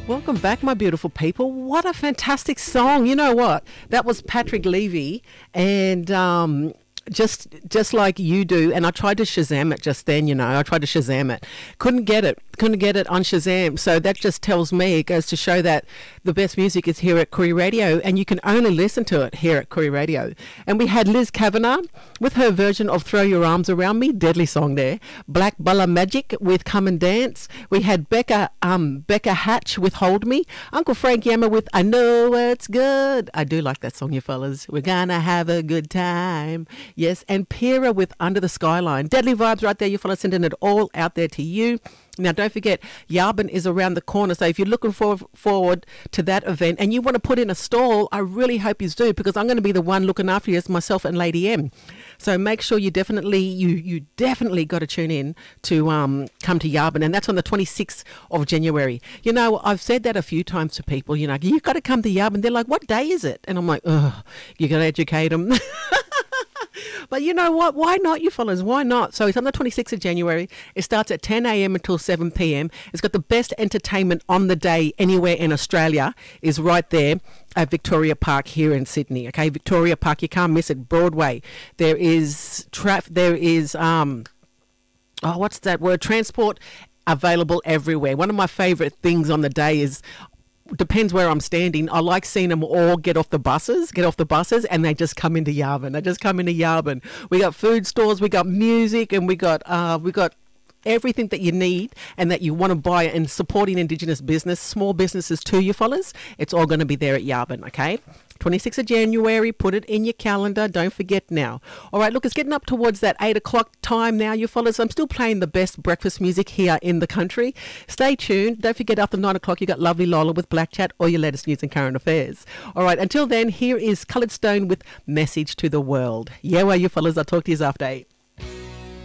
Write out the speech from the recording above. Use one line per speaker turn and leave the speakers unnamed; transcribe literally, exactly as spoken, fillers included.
Welcome back, my beautiful people. What a fantastic song. You know what? That was Patrick Levy, and um, just just like you do, and I tried to Shazam it just then, you know. I tried to Shazam it. Couldn't get it. Couldn't get it on Shazam. So that just tells me, it goes to show that the best music is here at Koori Radio, and you can only listen to it here at Koori Radio. And we had Liz Kavanagh with her version of Throw Your Arms Around Me, deadly song there. Black Bala Magic with Come and Dance. We had Becca um, Becca Hatch with Hold Me. Uncle Frank Yammer with I Know It's Good. I do like that song, you fellas. We're gonna have a good time. Yes, and Pira with Under the Skyline. Deadly vibes right there, you fellas, sending it all out there to you. Now, don't forget, Yabun is around the corner. So if you're looking for, forward to that event and you want to put in a stall, I really hope you do, because I'm going to be the one looking after you, as myself and Lady M. So make sure you definitely, you you definitely got to tune in to um, come to Yabun. And that's on the twenty-sixth of January. You know, I've said that a few times to people, you know, you've got to come to Yabun. They're like, what day is it? And I'm like, oh, you got to educate them. But you know what? Why not, you fellas? Why not? So it's on the twenty-sixth of January. It starts at ten a.m. until seven p.m. It's got the best entertainment on the day anywhere in Australia is right there at Victoria Park here in Sydney. Okay, Victoria Park. You can't miss it. Broadway. There is traffic. There is um. Oh, what's that word? Transport available everywhere. One of my favourite things on the day is, depends where I'm standing, I like seeing them all get off the buses, get off the buses, and they just come into Yabun. They just come into Yabun. We got food stores, we got music, and we got uh, we got everything that you need and that you want to buy, and supporting Indigenous business, small businesses too, you fellas. It's all going to be there at Yabun, okay? twenty-sixth of January, put it in your calendar. Don't forget now. All right, look, it's getting up towards that eight o'clock time now, you fellas. I'm still playing the best breakfast music here in the country. Stay tuned. Don't forget, after nine o'clock, you got lovely Lola with Black Chat, or your latest news and current affairs. All right, until then, here is Coloured Stone with Message to the World. Yeah, well, you fellas, I'll talk to you after eight.